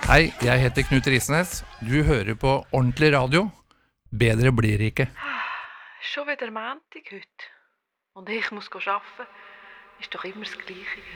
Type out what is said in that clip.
Hei, jeg heter Knut Risnes. Du hører på Ordentlig Radio. Bedre blir det ikke. Schon wieder Montag heute. Und ich muss arbeiten. Ist doch immer das Gleiche.